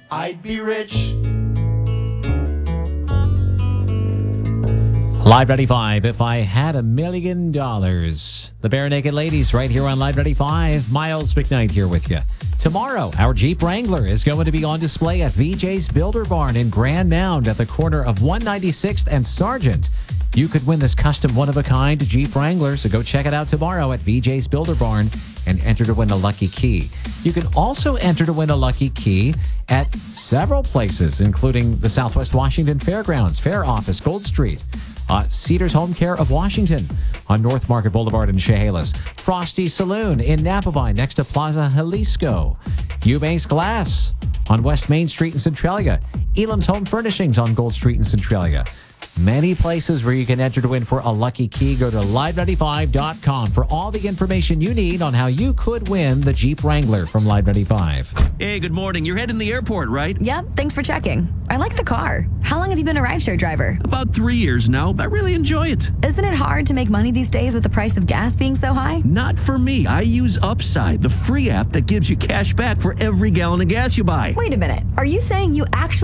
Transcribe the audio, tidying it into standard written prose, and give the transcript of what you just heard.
I'd be rich. Live Ready 5, if I had $1 million. The Bare Naked Ladies right here on Live Ready 5. Miles McKnight here with you. Tomorrow, our Jeep Wrangler is going to be on display at VJ's Builder Barn in Grand Mound at the corner of 196th and Sargent. You could win this custom one-of-a-kind Jeep Wrangler, so go check it out tomorrow at VJ's Builder Barn and enter to win a lucky key. You can also enter to win a lucky key at several places, including the Southwest Washington Fairgrounds, Fair Office, Gold Street, Cedars Home Care of Washington on North Market Boulevard in Chehalis, Frosty Saloon in Napavine next to Plaza Jalisco, Eubanks Glass on West Main Street in Centralia, Elam's Home Furnishings on Gold Street in Centralia. Many places where you can enter to win for a lucky key. Go to LiveReady5.com for all the information you need on how you could win the Jeep Wrangler from Live Ready 5. Hey, good morning. You're heading to the airport, right? Yep, thanks for checking. I like the car. How long have you been a rideshare driver? About 3 years now. I really enjoy it. Isn't it hard to make money these days with the price of gas being so high? Not for me. I use Upside, the free app that gives you cash back for every gallon of gas you buy. Wait a minute. Are you saying you actually